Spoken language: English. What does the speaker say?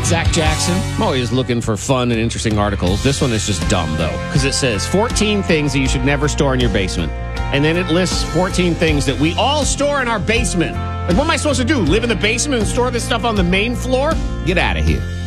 Zach Jackson. I'm always looking for fun and interesting articles. This one is just dumb, though, because it says 14 things that you should never store in your basement. And then it lists 14 things that we all store in our basement. Like, what am I supposed to do? Live in the basement and store this stuff on the main floor? Get out of here.